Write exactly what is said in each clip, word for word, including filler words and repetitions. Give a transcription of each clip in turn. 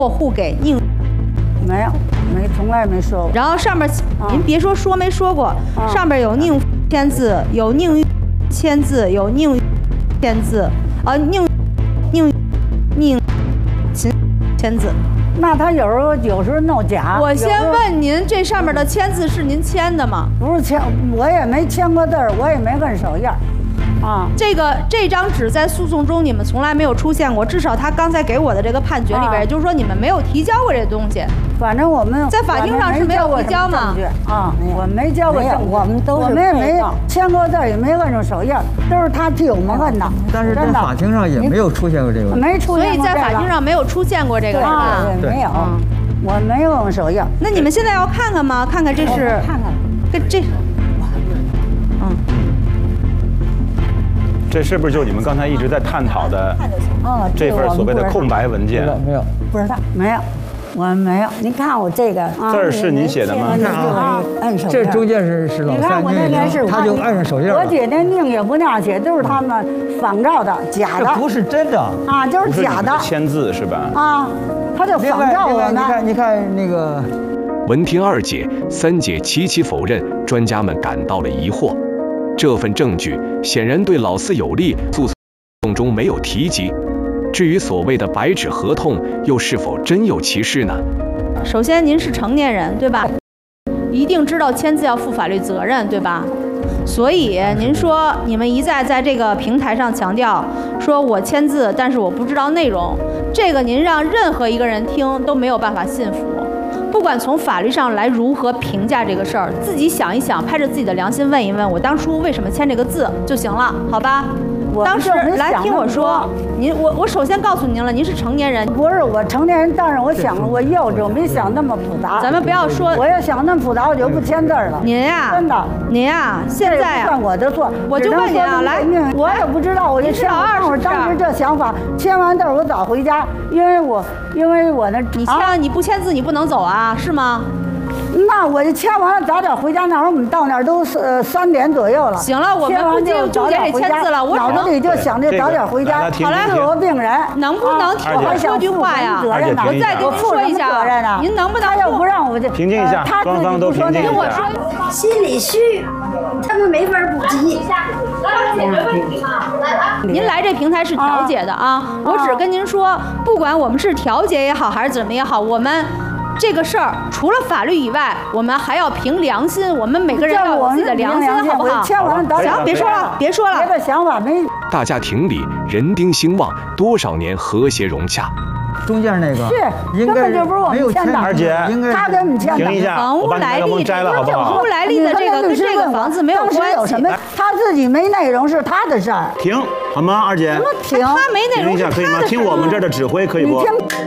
过户给宁？ 没有，没从来没说过。 然后上面您别说说没说过，上面有宁签字，有宁签字，有宁签字，啊宁宁宁秦签字。 那他有时候有时候弄假。 我先问您，这上面的签字是您签的吗？ 不是签，我也没签过字儿，我也没摁手印儿。啊， 这个这张纸在诉讼中你们从来没有出现过，至少他刚才给我的这个判决里边，也就是说你们没有提交过这东西。 反正我们在法庭上是没有提交吗？ 啊，我没交过证据，我们都是我们也没签过字，也没摁上手印，都是他替我们摁的。 但是在法庭上也没有出现过这个， 没出现过。 所以在法庭上没有出现过这个，是吧？ 对，没有，我没有摁手印。 那你们现在要看看吗？看看这是， 看看， 跟这，嗯。 这是不是就你们刚才一直在探讨的这份所谓的空白文件？ 没有， 不知道，没有，我没有。您看我这个字儿是您写的吗？ 啊，按手印。 这中间是是老三那他就按上手印了。 我姐那宁也不那样写，都是他们仿照的，假的。 不是真的啊，就是假的。 签字是吧？ 啊，他就仿照我们。 你看，你看那个。 闻听二姐、三姐齐齐否认，专家们感到了疑惑。这份证据显然对老四有利，诉讼中没有提及。至于所谓的白纸合同，又是否真有其事呢？ 首先，您是成年人，对吧？一定知道签字要负法律责任，对吧？所以您说你们一再在这个平台上强调，说我签字，但是我不知道内容，这个您让任何一个人听都没有办法信服。不管从法律上来如何评价这个事儿，自己想一想，拍着自己的良心问一问，我当初为什么签这个字就行了，好吧？当时来听我说，您我我首先告诉您了，您是成年人， 不是我成年人，但是我想我幼稚，我没想那么复杂。 咱们不要说， 我要想那么复杂，我就不签字了。 您呀， 真的， 您呀，现在呀， 算我的错， 我就问您啊，来， 我也不知道，我就签了。我当时这想法，签完字我早回家，因为我因为我那你签你不签字你不能走啊，是吗？ 那我就签完了，早点回家。那会儿我们到那儿都呃三点左右了。 行了，我们不就纠结这签字了，我脑子里就想着早点回家。 好嘞， 自我病人能不能听我说句话呀？ 我再跟您说一下，您能不能？ 他要不让我就平静一下，双方都平静一下。 听我说， 心里虚，他们没法补齐。 您来这平台是调解的啊，我只跟您说，不管我们是调解也好，还是怎么也好，我们。这个事儿除了法律以外，我们还要凭良心，我们每个人要有自己的良心，好不好？ 签完了， 行，别说了，别说了。 别的想法没。 大家庭里人丁兴旺，多少年和谐融洽。 中间那个是根本就不是我们签的， 二姐， 他给我们签的。 停一下， 房屋来历摘了好不好？ 房屋来历的这个跟这个房子没有关系。 他自己没内容是他的事儿。 停，好吗，二姐？ 什么停？ 他没内容， 停一下可以吗？听我们这儿的指挥可以不？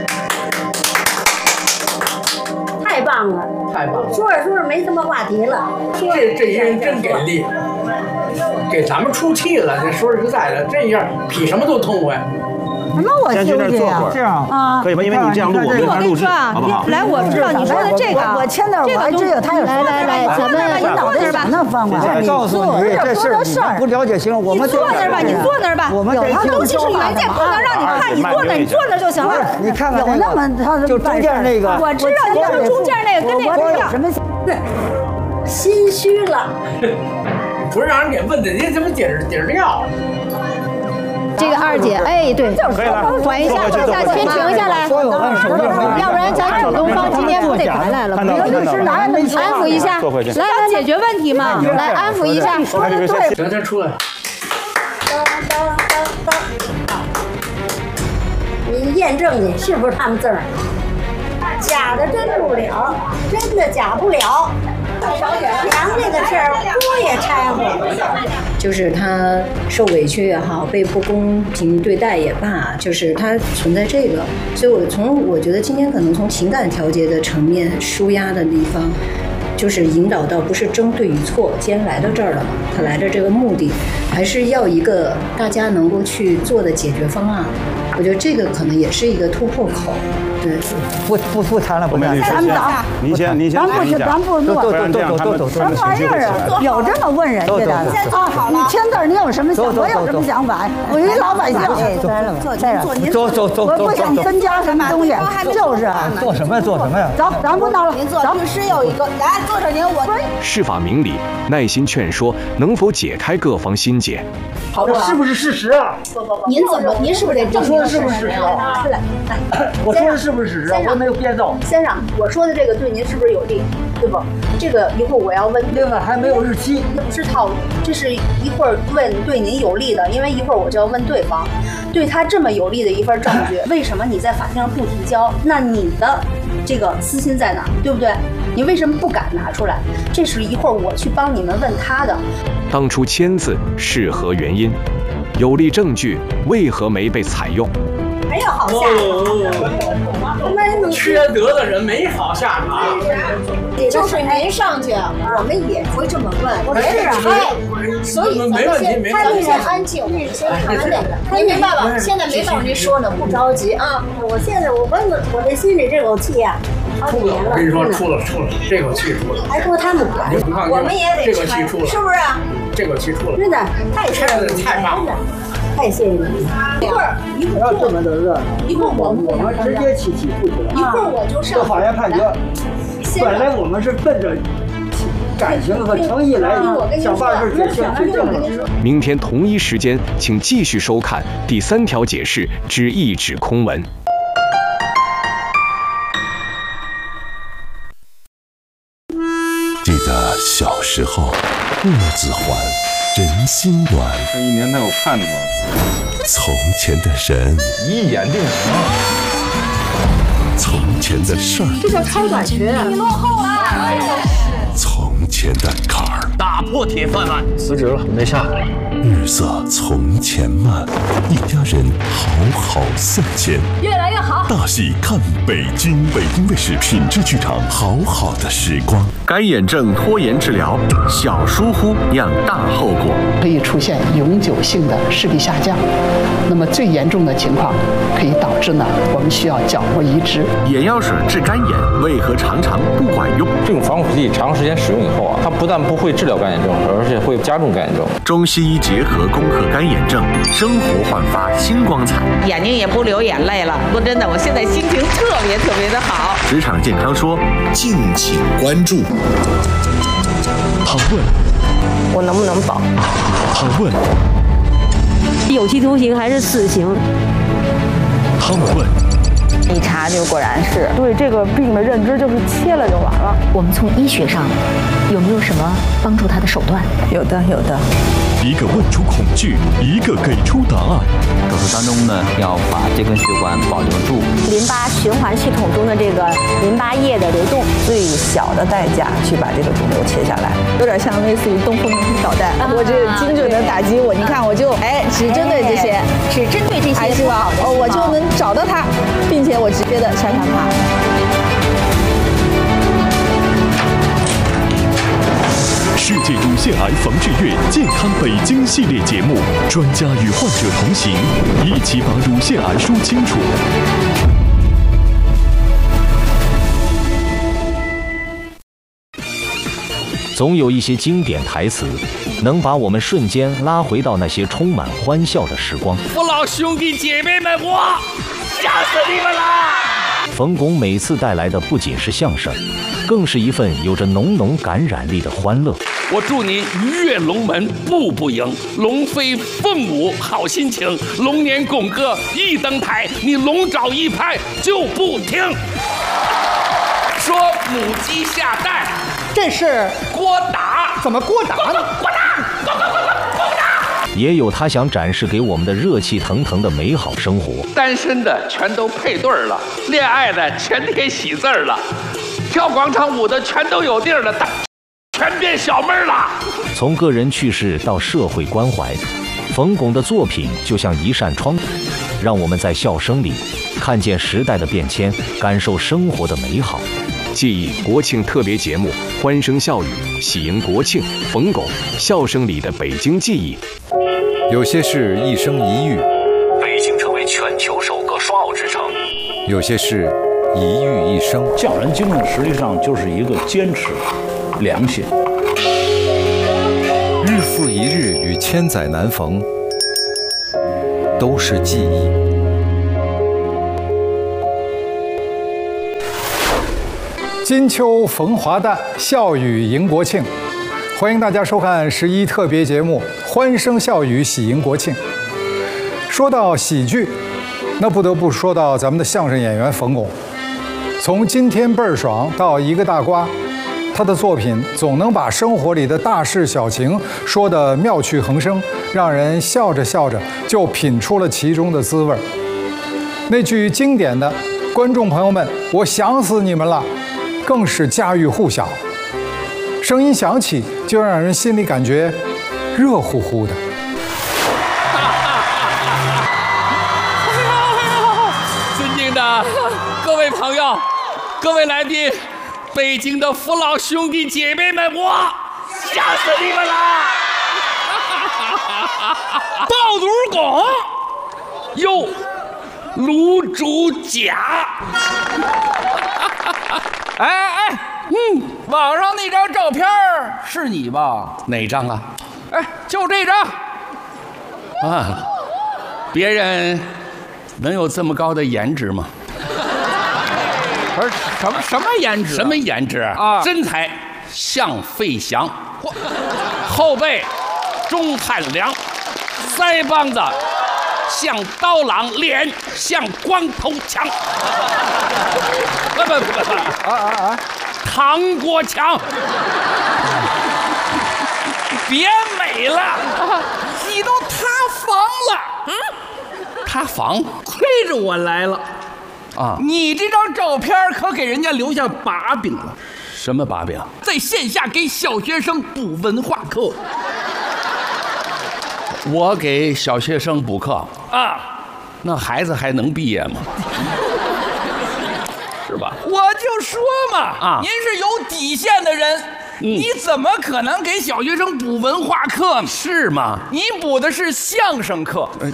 太棒了， 太棒了！ 说着说着没什么话题了。 这这些人真给力，给咱们出气了。这说实在的，这样比什么都痛快。 什么我先去那儿坐会儿， 这样啊， 可以吗？因为你这样录，我没法录制，好不好？ 来，我知道你说的这个， 我签的我还只有他有。 来来来，咱们你脑袋想那方法。 我告诉你，这事儿不了解行，我们坐那儿吧，你坐那儿吧。 我们他东西是原件，不能让你看，你坐那儿，你坐那儿就行了。 你看看有那么他就中间那个， 我知道你说中间那个跟那个不一样。 什么？心虚了， 不是让人给问的，你怎么解释解释掉？ 这个二姐，哎，对，缓一下，下先停下来，要不然咱主动方今天不得回来了？ 律师哪有那么安抚一下， 来来解决问题嘛， 来安抚一下。 说的对， 行，先出来。 你验证去是不是他们字儿？假的真不了，真的假不了。娘这个事儿锅也掺和。 就是他受委屈也好，被不公平对待也罢，就是他存在这个，所以我从我觉得今天可能从情感调节的层面舒压的地方，就是引导到不是争对与错，既然来到这儿了嘛，他来的这个目的还是要一个大家能够去做的解决方案。 我觉得这个可能也是一个突破口。对， 不不不谈了，不谈了。 咱们您先，您先， 咱不去，咱不弄， 不然这样他们什么玩意儿啊？有这么问人家的？先坐好了。你签字，你有什么想？我有什么想法？我一老百姓，坐在这儿， 走走走， 我不想增加什么东西，就是。 做什么呀？做什么呀？ 走，咱不闹了。 您坐，律师有一个，来坐着您我。 事法明理，耐心劝说，能否解开各方心结？ 好不好？ 是不是事实啊？ 不不不，您怎么？您是不是得证明是不是事实啊？ 是的，来， 我说的是不是事实啊？我没有编造。 先生，我说的这个对您是不是有利？对不？这个一会儿我要问。 另外还没有日期。 这不是套路，这是一会儿问对您有利的，因为一会儿我就要问对方，对他这么有利的一份证据，为什么你在法庭上不提交？那你的这个私心在哪？对不对？你为什么不敢拿出来？这是一会儿我去帮你们问他的。 当初签字是何原因？有力证据为何没被采用？ 没有好下场， 缺德的人没好下场。 就是您上去，我们也会这么问。是啊，所以咱们先，咱们先安静，先谈谈。您明白吧？现在没到您说呢，不着急啊。 我现在我问问，我这心里这口气呀，好几年了。 我跟你说，出了出了，这口气出了。 还说他们管， 我们也得这口气出了， 是不是？ 这口气出了， 真的太太太棒了。 太谢谢你了！ 一会儿一会儿这么的热闹， 一会儿我们我们直接起起诉去了。 一会儿我就上法院判决。本来我们是奔着感情和诚意来想办事解决去证明。 明天同一时间，请继续收看第三条解释之一纸空文。 记得小时候，木子缓。人心暖， 这一年才有盼头。 从前的人一眼定情， 从前的事儿， 这叫超短裙，你落后了。 从前的坎儿， 打破铁饭碗， 辞职了，没下。 日色从前慢，一家人好好向前， 越来越好。 大戏看北京，北京卫视品质剧场，好好的时光。 干眼症拖延治疗，小疏忽酿大后果， 可以出现永久性的视力下降。那么最严重的情况，可以导致呢，我们需要角膜移植。 眼药水治干眼，为何常常不管用？ 这种防腐剂长时间使用以后啊，它不但不会治疗干眼症，而且会加重干眼症。 中西医结合攻克干眼症，生活焕发新光彩。 眼睛也不流眼泪了，说真的，我现在心情特别特别的好。 职场健康说， 敬请关注。他问： 我能不能保？ 他问： 有期徒刑还是死刑？ 他问： 一查就果然是对这个病的认知就是切了就完了。 我们从医学上有没有什么帮助他的手段？ 有的，有的。 一个问出恐惧，一个给出答案。 手术当中呢，要把这根血管保留住。 淋巴循环系统中的这个淋巴液的流动， 最小的代价去把这个肿瘤切下来， 有点像类似于东风导弹。啊、我这精准的打击我，你看我就哎，只针对这些， 只针对这些癌细胞，哦，我就能找到它，并且我直接的杀伤它。 世界乳腺癌防治月健康北京系列节目，专家与患者同行，一起把乳腺癌说清楚。 总有一些经典台词，能把我们瞬间拉回到那些充满欢笑的时光。 父老兄弟姐妹们，我吓死你们了！ 冯巩每次带来的不仅是相声，更是一份有着浓浓感染力的欢乐。 我祝你鱼跃龙门步步赢，龙飞凤舞好心情，龙年拱歌一登台，你龙爪一拍就不停。说母鸡下蛋， 这是郭达， 怎么郭达呢？ 郭达，郭郭郭郭达。 也有他想展示给我们的热气腾腾的美好生活。 单身的全都配对了，恋爱的全贴喜字了，跳广场舞的全都有地儿了，全变小妹儿了。 从个人趣事到社会关怀，冯巩的作品就像一扇窗，让我们在笑声里看见时代的变迁，感受生活的美好。 记忆国庆特别节目，欢声笑语，喜迎国庆。冯巩，笑声里的北京记忆。 有些事一生一遇， 北京成为全球首有些事一遇一生。 匠人精神实际上就是一个坚持、良心。 日复一日与千载难逢，都是记忆。 金秋逢华诞，笑语迎国庆。欢迎大家收看十一特别节目《欢声笑语喜迎国庆》。说到喜剧，那不得不说到咱们的相声演员冯巩。从今天倍儿爽到一个大瓜，他的作品总能把生活里的大事小情说得妙趣横生，让人笑着笑着就品出了其中的滋味。那句经典的“观众朋友们，我想死你们了”，更是家喻户晓。声音响起，就让人心里感觉热乎乎的。 尊敬的各位朋友、各位来宾、北京的父老兄弟姐妹们，我想死你们了！爆肚拱又卤煮甲。 哎哎，嗯，网上那张照片是你吧？ 哪张啊？ 哎，就这张。 啊，别人能有这么高的颜值吗？ 不是什么什么颜值、啊？ 什么颜值啊？ 身材像费翔，后背钟汉良，腮帮子像刀郎，脸像光头强。不不不不啊啊啊！ 唐国强，别美了， 你都塌房了。 嗯，塌房， 亏着我来了啊！ 你这张照片可给人家留下把柄了。 什么把柄？ 在线下给小学生补文化课。 我给小学生补课啊？ 那孩子还能毕业吗？是吧？ 我就说嘛，啊，您是有底线的人，嗯、你怎么可能给小学生补文化课呢？ 是吗？ 你补的是相声课。呃、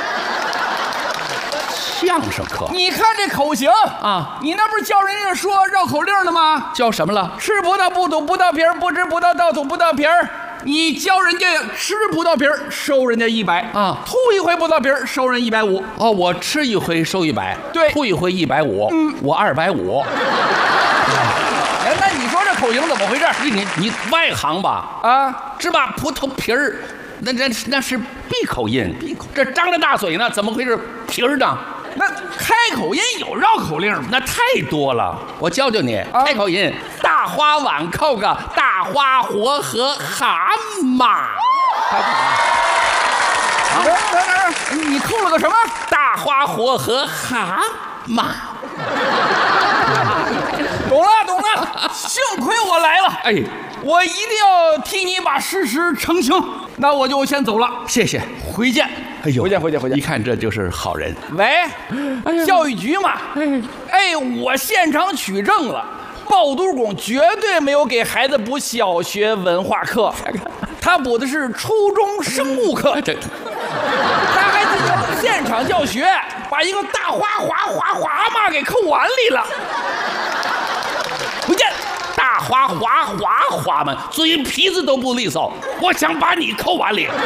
相声课？ 你看这口型啊， 你那不是教人家说绕口令的吗？ 教什么了？ 吃葡萄不吐葡萄皮儿，不吃葡萄倒吐葡萄皮儿。你教人家吃葡萄皮儿，收人家一百啊； 吐一回葡萄皮儿，收人一百五。 哦，我吃一回收一百， 对， 吐一回一百五， 嗯， 我二百五。 哎，那你说这口型怎么回事？ 你你外行吧？ 啊， 是吧？葡萄皮儿，那那那是闭口音，闭口。这张着大嘴呢，怎么会是皮儿呢？ 那开口音有绕口令吗？ 那太多了，我教教你。啊、开口音，大花碗扣个大花活和蛤蟆。 啊，等等等，你扣了个什么？ 大花活和蛤蟆。 懂了懂了，幸亏我来了。 哎， 我一定要替你把事实澄清。那我就先走了， 谢谢， 回见。 哎呦， 回见回见回见！ 一看这就是好人。 喂，哎、教育局嘛，哎，我现场取证了，爆肚拱绝对没有给孩子补小学文化课，他补的是初中生物课。这，他还进行现场教学，把一个大花滑滑滑嘛给扣碗里了。回见。 大花滑滑滑们嘴皮子都不利索，我想把你扣碗里。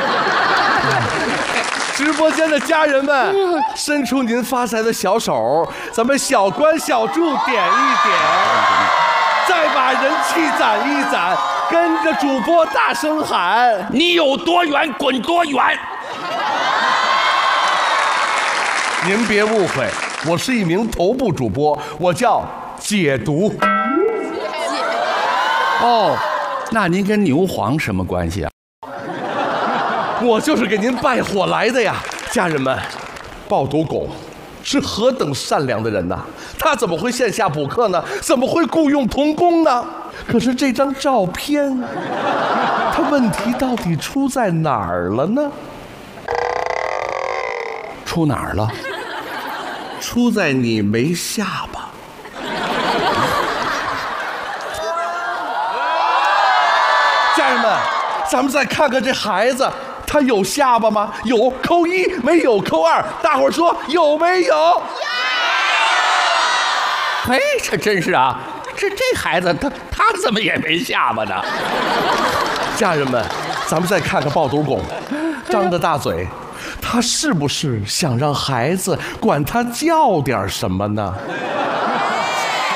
直播间的家人们，伸出您发财的小手，咱们小关小柱点一点，再把人气攒一攒，跟着主播大声喊： 你有多远滚多远。 您别误会，我是一名头部主播，我叫解毒。 哦，那您跟牛黄什么关系啊？ 我就是给您拜火来的呀，家人们。爆肚拱是何等善良的人呐，他怎么会线下补课呢？怎么会雇佣童工呢？可是这张照片，他问题到底出在哪儿了呢？ 出哪儿了？ 出在你没下巴。家人们，咱们再看看这孩子，他有下巴吗？有，扣一；没有，扣二。大伙儿说有没有？ 嘿，这真是啊，这这孩子他他怎么也没下巴呢？ 家人们，咱们再看看爆肚公，张着大嘴，他是不是想让孩子管他叫点什么呢？